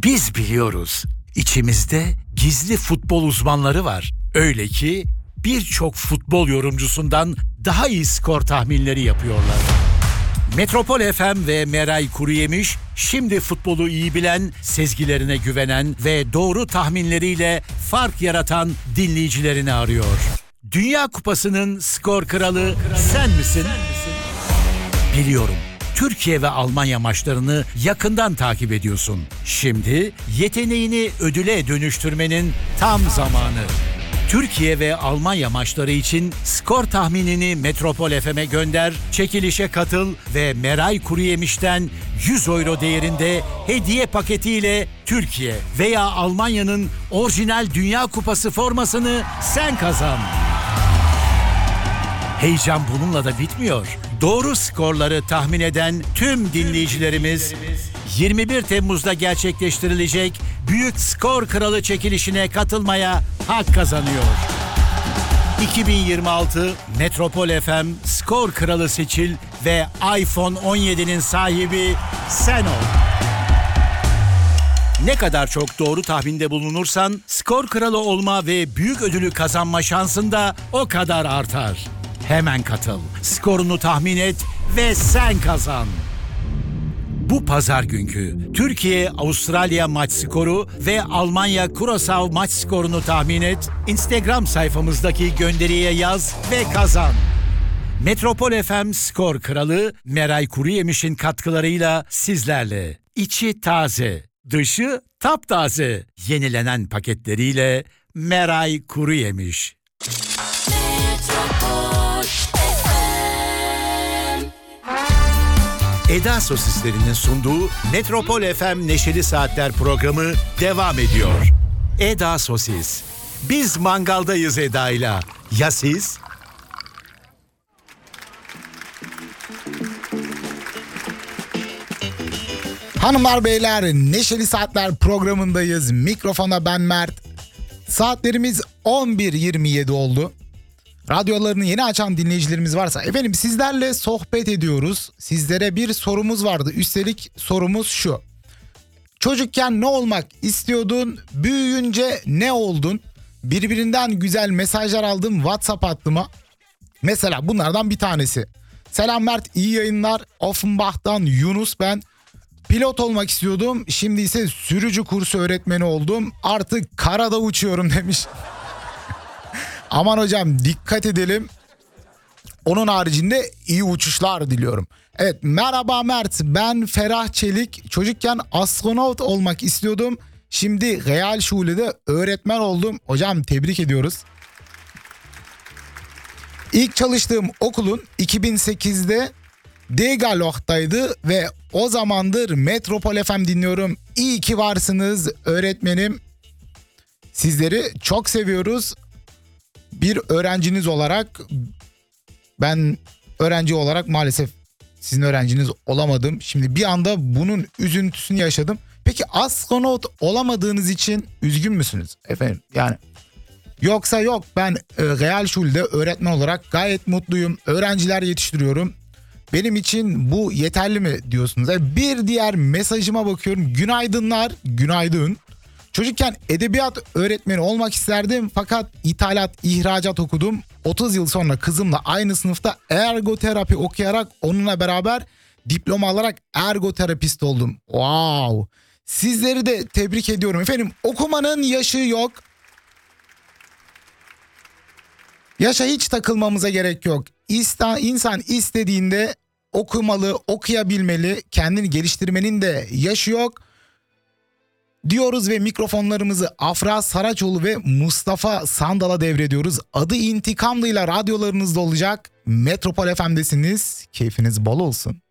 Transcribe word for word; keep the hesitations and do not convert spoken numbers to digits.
Biz biliyoruz. İçimizde gizli futbol uzmanları var. Öyle ki birçok futbol yorumcusundan daha iyi skor tahminleri yapıyorlar. Metropol F M ve Meray Kuruyemiş şimdi futbolu iyi bilen, sezgilerine güvenen ve doğru tahminleriyle fark yaratan dinleyicilerini arıyor. Dünya Kupası'nın skor kralı sen misin? Biliyorum. Türkiye ve Almanya maçlarını yakından takip ediyorsun. Şimdi yeteneğini ödüle dönüştürmenin tam zamanı. Türkiye ve Almanya maçları için skor tahminini Metropol F M'e gönder, çekilişe katıl ve Meray Kuruyemiş'ten yüz euro değerinde hediye paketiyle Türkiye veya Almanya'nın orijinal Dünya Kupası formasını sen kazan. Heyecan bununla da bitmiyor. Doğru skorları tahmin eden tüm dinleyicilerimiz yirmi bir Temmuz'da gerçekleştirilecek Büyük Skor Kralı çekilişine katılmaya hak kazanıyor. iki bin yirmi altı Metropol F M Skor Kralı seçil ve iPhone on yedi'nin sahibi sen ol. Ne kadar çok doğru tahminde bulunursan skor kralı olma ve büyük ödülü kazanma şansın da o kadar artar. Hemen katıl, skorunu tahmin et ve sen kazan. Bu pazar günkü Türkiye-Avustralya maç skoru ve Almanya-Curaçao maç skorunu tahmin et, Instagram sayfamızdaki gönderiye yaz ve kazan. Metropol F M Skor Kralı Meray Kuruyemiş'in katkılarıyla sizlerle. İçi taze, dışı taptaze, yenilenen paketleriyle Meray Kuruyemiş. Eda Sosislerinin sunduğu Metropol F M Neşeli Saatler programı devam ediyor. Eda Sosis. Biz mangaldayız Eda'yla. Ya siz? Hanımlar beyler, Neşeli Saatler programındayız. Mikrofonda ben Mert. Saatlerimiz on bir yirmi yedi oldu. Radyolarını yeni açan dinleyicilerimiz varsa efendim sizlerle sohbet ediyoruz. Sizlere bir sorumuz vardı. Üstelik sorumuz şu. Çocukken ne olmak istiyordun? Büyüyünce ne oldun? Birbirinden güzel mesajlar aldım WhatsApp hattıma. Mesela bunlardan bir tanesi. Selam Mert, iyi yayınlar. Offenbach'tan Yunus ben. Pilot olmak istiyordum. Şimdi ise sürücü kursu öğretmeni oldum. Artık karada uçuyorum demiş. Aman hocam dikkat edelim. Onun haricinde iyi uçuşlar diliyorum. Evet, merhaba Mert, ben Ferah Çelik. Çocukken astronot olmak istiyordum. Şimdi Real Schule'de öğretmen oldum. Hocam tebrik ediyoruz. İlk çalıştığım okulun iki bin sekizde Degerloch'taydı ve o zamandır Metropol F M dinliyorum. İyi ki varsınız öğretmenim. Sizleri çok seviyoruz. Bir öğrenciniz olarak, ben öğrenci olarak maalesef sizin öğrenciniz olamadım. Şimdi bir anda bunun üzüntüsünü yaşadım. Peki astronot olamadığınız için üzgün müsünüz efendim? Yani yoksa yok, ben Real Schule'de öğretmen olarak gayet mutluyum. Öğrenciler yetiştiriyorum. Benim için bu yeterli mi diyorsunuz? Bir diğer mesajıma bakıyorum. Günaydınlar, günaydın. Çocukken edebiyat öğretmeni olmak isterdim fakat ithalat, ihracat okudum. otuz yıl sonra kızımla aynı sınıfta ergoterapi okuyarak onunla beraber diploma alarak ergoterapist oldum. Wow! Sizleri de tebrik ediyorum efendim. Okumanın yaşı yok. Yaşa hiç takılmamıza gerek yok. İsta, insan istediğinde okumalı, okuyabilmeli, kendini geliştirmenin de yaşı yok. Diyoruz ve mikrofonlarımızı Afra Saraçoğlu ve Mustafa Sandal'a devrediyoruz. Adı İntikamlı'yla radyolarınızda olacak. Metropol F M'desiniz. Keyfiniz bol olsun.